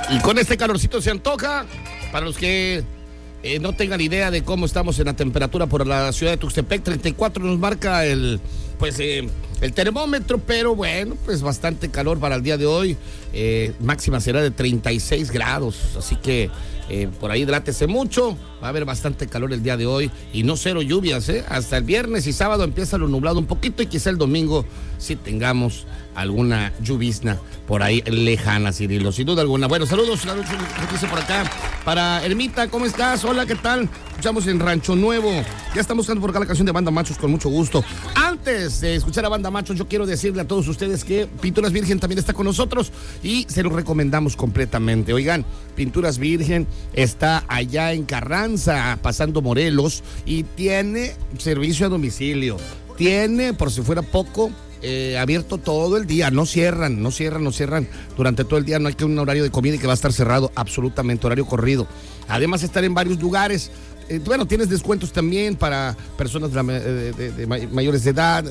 Y con este calorcito se antoja, para los que no tengan idea de cómo estamos en la temperatura por la ciudad de Tuxtepec, 34 nos marca el termómetro, pero bueno, pues bastante calor para el día de hoy. Máxima será de 36 grados, así que por ahí hidrátese mucho. Va a haber bastante calor el día de hoy y no cero lluvias, hasta el viernes y sábado empieza lo nublado un poquito y quizá el domingo sí tengamos alguna lluvizna por ahí lejana, Cirilo, sin duda alguna. Bueno, saludos, dice por acá, para Ermita, ¿cómo estás? Hola, ¿qué tal? Escuchamos en Rancho Nuevo, ya estamos buscando por acá la canción de Banda Machos con mucho gusto. Antes de escuchar a Banda Machos, yo quiero decirle a todos ustedes que Pinturas Virgen también está con nosotros y se lo recomendamos completamente. Oigan, Pinturas Virgen está allá en Carranza, pasando Morelos, y tiene servicio a domicilio. Tiene, por si fuera poco, abierto todo el día, no cierran durante todo el día, no hay que un horario de comida y que va a estar cerrado, absolutamente, horario corrido. Además, estar en varios lugares. Bueno, tienes descuentos también para personas de mayores de edad,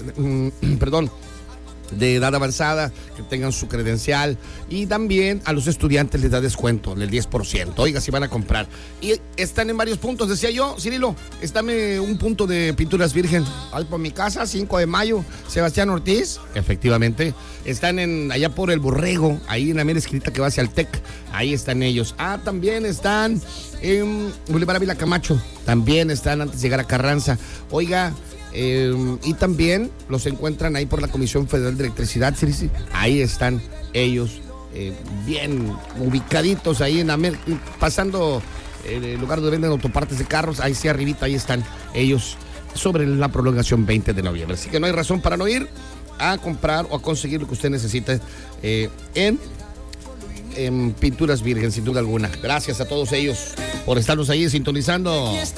de edad avanzada, que tengan su credencial, y también a los estudiantes les da descuento del 10%, oiga, si van a comprar. Y están en varios puntos, decía yo, Cirilo, estáme un punto de Pinturas Virgen, ahí por mi casa, 5 de mayo, Sebastián Ortiz, efectivamente, están allá por el Borrego, ahí en la mera esquinita que va hacia el TEC, ahí están ellos. También están en Boulevard Ávila Camacho, también están antes de llegar a Carranza, oiga. Y también los encuentran ahí por la Comisión Federal de Electricidad, sí. Ahí están ellos, bien ubicaditos ahí pasando el lugar donde venden autopartes de carros, ahí sí arribita, ahí están ellos sobre la prolongación 20 de noviembre. Así que no hay razón para no ir a comprar o a conseguir lo que usted necesite en Pinturas Virgen, sin duda alguna. Gracias a todos ellos por estarnos ahí sintonizando.